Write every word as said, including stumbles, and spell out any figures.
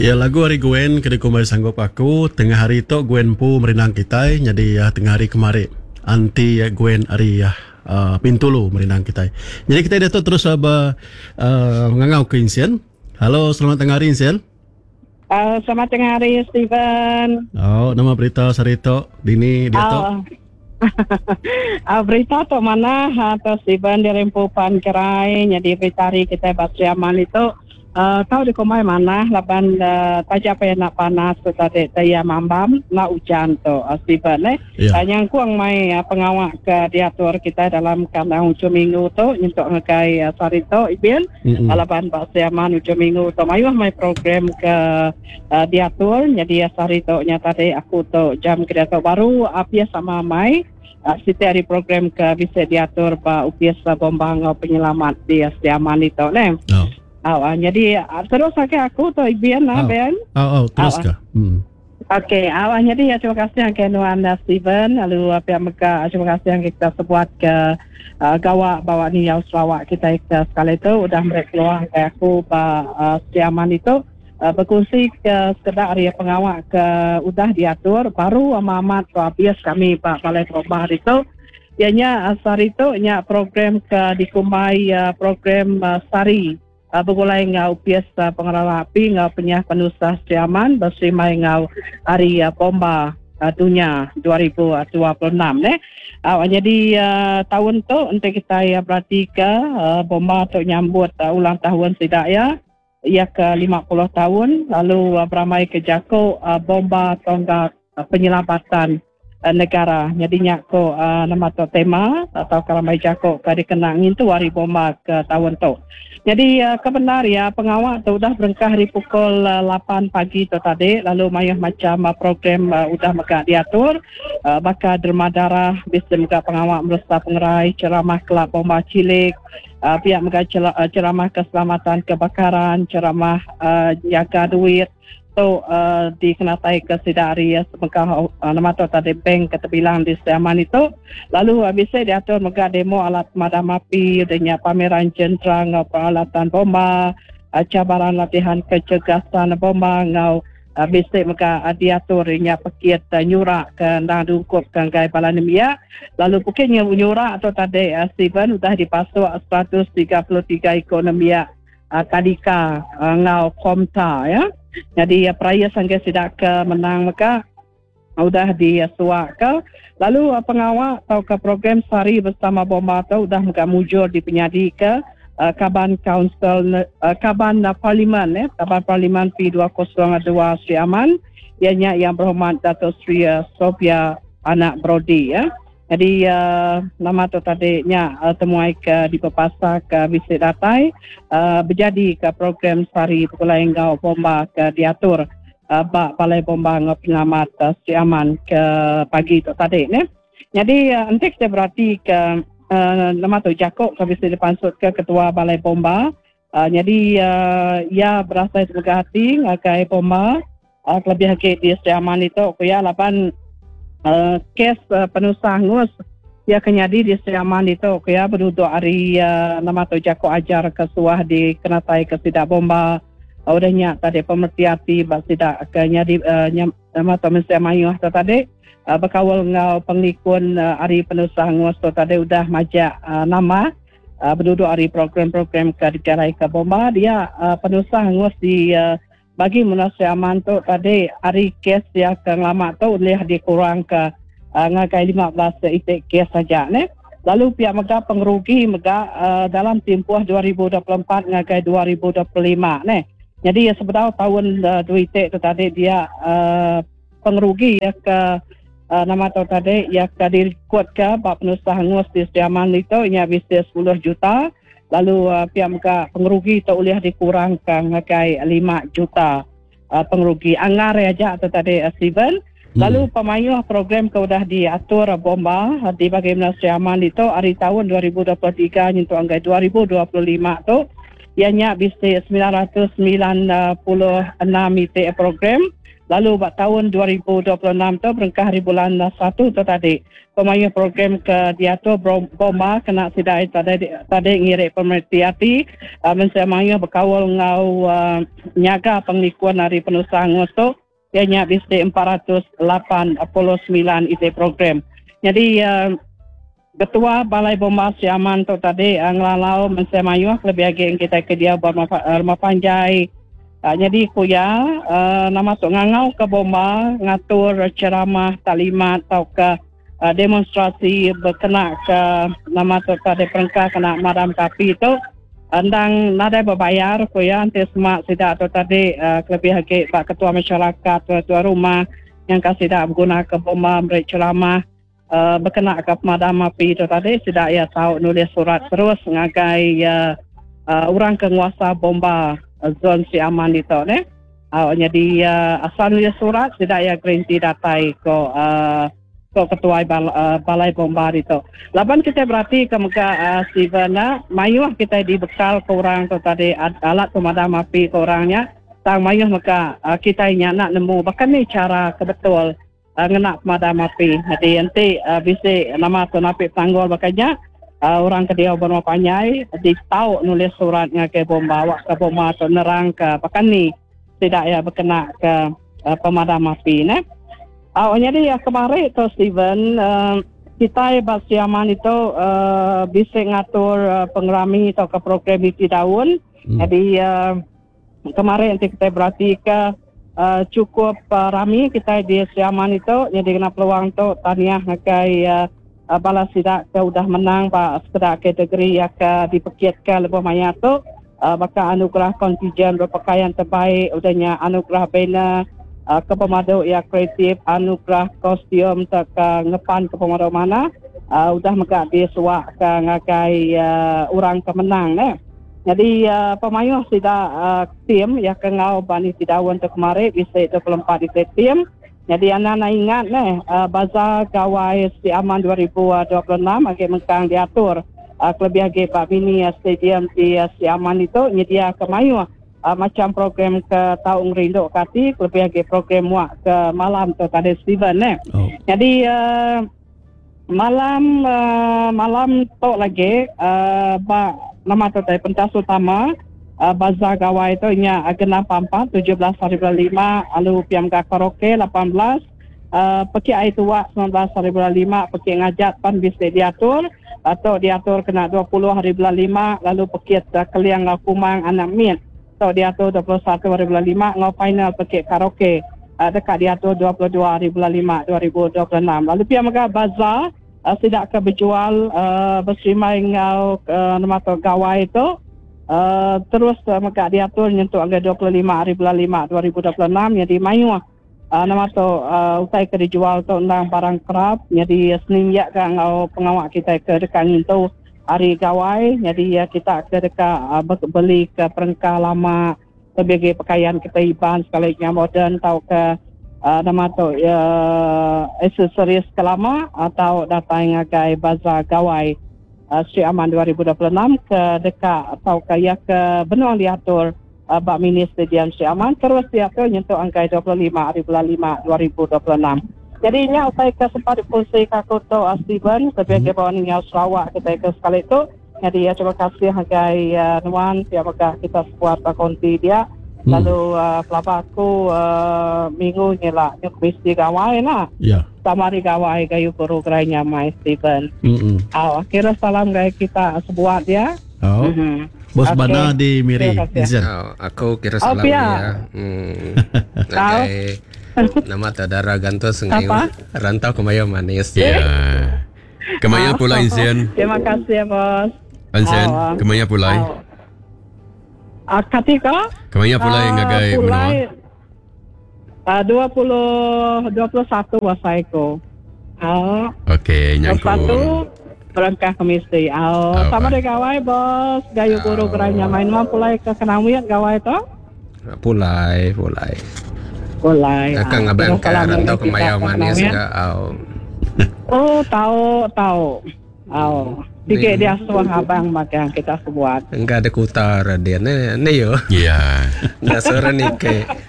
Ya lagu hari Gwen kena kumai sanggup aku tengah hari tu Gwen pu merenang kita jadi ya tengah hari kemarin anti ya Gwen hari ya uh, pintulu merenang kita. Jadi kita dah tu terus apa uh, ngangau ke Insian. Halo, selamat tengah hari Insian. Uh, selamat tengah hari Steven. Oh, nama berita Sarito Dini dia tu. Uh, uh, berita tu mana atau Steven di Rempupan Kerai jadi berita hari kita Basriaman itu uh, tahu di komai mana laban uh, tajam apa nak panas tu tadi saya mambam nak hujan tu uh, Steven eh. Yeah. Uh, yang kuang mai uh, pengawak ke diatur kita dalam kandang hujung minggu tu untuk ngekai uh, Sarito Ibin mm-hmm. uh, laban Basriaman hujung minggu tu mayuh mai program ke uh, diatur jadi uh, Sarito nya tadi aku tu jam kereta baru api sama mai Uh, setiap hari program ke bisa diatur pa upias bombang penyelamat di Setiaman itu ne. Oh. Oh, uh, jadi uh, terus ke aku tu Ibian oh. Ben. Oh, oh terus ke. Hmm. Okey, awak uh, jadi ya, terima kasih yang kenuan uh, Steven lalu apa uh, mereka terima kasih yang kita sebuat ke uh, gawak bawa ni yang Sarawak kita ke sekali itu udah mereka keluar ke aku pa uh, Setiaman itu. Uh, berkongsi ke sekedar area pengawak ke udah diatur baru amat habis kami Pak Balai Perubahan itu ianya uh, Sari itu nya program ke dikumai uh, program uh, Sari uh, bergulai ngau pias uh, pengelola api ngau penyah penusah Setiaman bersimai ngau hari uh, bomba uh, dunia dua ribu dua puluh enam ne. Uh, jadi uh, tahun tu untuk kita ya berarti ke uh, bomba tu nyambut uh, ulang tahun tidak ya ia ke lima puluh tahun lalu uh, beramai ke jako uh, bomba tonggak uh, penyelamatan uh, negara jadinya ko uh, nama tu tema atau keramai jako ke dikenang itu hari bomba ke tahun tu. Jadi uh, kebenar ya pengawak tu dah berengkah di pukul uh, lapan pagi tu tadi lalu mayah macam uh, program uh, udah maka diatur uh, maka derma darah bisa maka pengawak merasa pengerai ceramah kelab bomba cilik uh, pihak maka uh, ceramah keselamatan kebakaran ceramah uh, jaga duit tu uh, dikenatai ke sidari ya semeka uh, nama tu tadi bank ketebilang di Setiaman itu lalu habis uh, diatur mega demo alat madam api adanya pameran jenderang uh, peralatan bomba uh, cabaran latihan kecergasan bomba ngau habis uh, mega uh, diatur nya pakit uh, nyurak ke ndang dungkup ke gai balanimia lalu pukenya nyurak atau tadi uh, Steven sudah dipasuk seratus tiga puluh tiga ekonomia uh, kadika uh, ngau komta ya. Jadi uh, peraya sangka sidak ke menang maka sudah disuak ke lalu uh, pengawak atau ke program Sari bersama bomba tu sudah muka mujur di penyadi ke uh, Kaban Council uh, Kaban uh, Parlimen eh Kaban Parlimen P dua kosong dua Setiaman ianya yang berhormat Dato' Sri uh, Sophia Anak Brody ya. Jadi uh, nama tu tadinya uh, temuai ke di Pepasa ke Bisit Datai uh, berjadi ke program Sari Pekulai Engau Bomba ke diatur uh, bak Balai Bomba ngau penyelamat uh, Setiaman ke pagi tu tadi ne. Jadi uh, nanti kita berarti ke uh, nama tu Jakok ke Bisit dipansut ke Ketua Balai Bomba uh, jadi uh, ia berasa semoga hati uh, ke bomba uh, lebih lagi di Setiaman itu ya lapan Uh, kes uh, penusah ngus ya kenyadi di Setiaman itu ya berduduk hari uh, nama tu jako ajar ke suah di kenatai ke sidak bomba uh, udahnya tadi pemerhati bak sidak kenyadi uh, nama tu mesti mayuh tu tadi uh, berkawal ngau pengikun uh, hari penusah ngus tu tadi udah majak uh, nama uh, berduduk hari program-program ke dicarai ke bomba dia uh, penusah ngus di uh, bagi Malaysia aman tu tadi hari kes yang ke lama tu boleh dikurang ke uh, ngakai lima belas itik kes saja ne. Lalu pihak mega pengerugi mega uh, dalam tempoh dua ribu dua puluh empat ngakai dua ribu dua puluh lima ne. Jadi ya sebenarnya tahun uh, dua itik tu tadi dia uh, pengerugi ya ke uh, nama tu tadi ya ke dirikut ke bab penusah ngus di Setiaman itu nya bisa sepuluh juta. Lalu uh, pihak muka pengerugi tak boleh dikurangkan ngakai lima juta uh, pengerugi anggar aja atau tadi uh, Steven. Lalu hmm. pemayuh program ke sudah diatur uh, bomba uh, di bagaimana Setiaman itu hari tahun dua ribu dua puluh tiga nyentuh anggai dua ribu dua puluh lima tu ianya bisa sembilan ratus sembilan puluh enam I T program Lalu buat tahun dua ribu dua puluh enam tu berengkah hari bulan satu tu tadi. Pemayuh program ke diatur bomba kena sidai tadi tadi ngirik pemerintah hati. Uh, Mensia mayuh berkawal ngau uh, nyaga penglikuan hari penusa ngoso. Ianya bisde empat ratus lapan puluh sembilan ide program. Jadi uh, Ketua Balai Bomba Siaman tu tadi uh, ngelalau mensia mayuh lebih lagi yang kita ke dia rumah panjai. Uh, jadi kuya uh, nama tu ngangau ke bomba ngatur ceramah taklimat atau ke uh, demonstrasi berkena ke nama tu tadi perengkah kena madam kapi tu andang nada berbayar kuya anti semak sidak tu tadi uh, lebih lagi Pak Ketua Masyarakat Ketua Rumah yang kasih dak berguna ke bomba beri ceramah uh, berkena ke madam api tu tadi sidak ya tahu nulis surat terus ngagai uh, uh, orang penguasa bomba zon si aman itu ne. Uh, jadi uh, asal nulis surat tidak ya gerinti datai ko uh, ko ketua bal, uh, balai bomba itu. Laban kita berarti ke muka uh, si Bena mayuh kita dibekal ke orang tu tadi alat pemadam api ke orangnya. Tang mayuh maka uh, kita nya nak nemu bahkan ni cara kebetul uh, ngena pemadam api. Jadi nanti uh, bisa nama tu napi tanggul bakanya Uh, orang ke dia berma panjai di tahu nulis suratnya ke bomba awak ke bomba atau nerang ke bahkan ni tidak ya berkena ke uh, pemadam api ne. Uh, jadi ya kemarin tu Steven uh, kita basiaman itu uh, bisa ngatur uh, pengerami atau ke program itu daun. Hmm. Jadi uh, kemarin nanti kita berarti ke uh, cukup uh, rami kita di Siaman itu jadi kena peluang tu taniah ngakai uh, Uh, balas sidak ke udah menang pak sekedar kategori yang ke dipekitkan lebih banyak tu uh, maka anugerah kontijen berpakaian terbaik udahnya anugerah bina uh, kepemadu yang kreatif anugerah kostum ke ngepan kepemadu mana uh, udah megak dia suak ke ngakai uh, orang kemenang ne. Jadi uh, pemayuh sidak uh, tim yang kengau bani sidak untuk kemarin bisa dua puluh empat di tim. Jadi anak-anak ingat ni, uh, Bazar Gawai Siaman dua ribu dua puluh enam agak mengkang diatur. Uh, lebih agak Pak Bini uh, Stadium di uh, Siaman itu nyedia ke mayu. Uh, macam program ke Taung Rindu Kati, lebih agak program wak ke malam tu tadi Steven ni. Oh. Jadi uh, malam uh, malam tu lagi, uh, ba, nama tu tadi pentas utama. Uh, Bazar Gawai itu nya agenda pampa tujuh belas hari bulan lima lalu piam karaoke lapan belas uh, peki air tua sembilan belas hari bulan lima peki ngajak pan bisa diatur atau diatur kena dua puluh hari bulan lima lalu peki uh, keliang kumang anak min atau diatur dua puluh satu hari bulan lima ngau final peki karaoke uh, dekat diatur dua puluh dua hari bulan lima dua ribu dua puluh enam lalu piam bazar uh, tidak ke berjual uh, berserimai ngau uh, nama tu gawai itu. Uh, terus uh, maka diatur nyentuh angka dua puluh lima hari bulan lima dua ribu dua puluh enam jadi mayu uh, nama tu uh, utai ke dijual tu undang barang kerap jadi senin ya kan uh, pengawak kita ke dekat nyentuh hari gawai jadi ya uh, kita ke dekat uh, beli ke perengkah lama sebagai pakaian kita iban sekalinya modern atau ke uh, nama tu uh, aksesoris kelama atau datang ngagai bazar gawai Uh, Sri Aman dua ribu dua puluh enam ke dekat atau kaya ke benua diatur uh, Bak Mini Stadium Sri Aman terus diatur nyentuh angka dua puluh lima hari bulan lima dua ribu dua puluh enam. Jadi ini usai ke sempat dipulsi kakuto Steven sebagai bawaan yang Sarawak kita ke sekali itu. Jadi ya terima kasih hagai uh, Nuan siapa kita support konti dia. Hmm. Lalu uh, pelabaku uh, minggu ni lah nyuk mesti gawai lah. Ya. Yeah. Samari gawai gayu guru gerainya mai Steven. Hmm. Oh, akhirnya salam gaya kita sebuat dia. Oh. Mm-hmm. Bos okay. Bana di Miri. Oh, aku kira salam oh, ya. Hmm. Nagai nama tadara ganto sengayu rantau kemayo manis. Ya. Yeah. Kemaya pula Insian. Terima kasih ya bos. Insian, oh, kemaya pula. Oh. Uh, ketika kemana pula yang ngagai menua? Uh, dua puluh dua puluh satu wasaiku. Oh. Okey, nyangku. Satu berangkah ke mesti. Oh, oh sama dengan gawai bos. Gayu guru geranya main mah pulai ke kenamian gawai tu? Pulai, pulai. Pulai. Akan ngabang ke rantau kemayau manis enggak? Oh. Oh, tahu, tahu. Oh. Dikit dia suang abang makan kita sebuat. Enggak ada kutar dia. Ni, ni yo. Ya. Dah suara ni ke.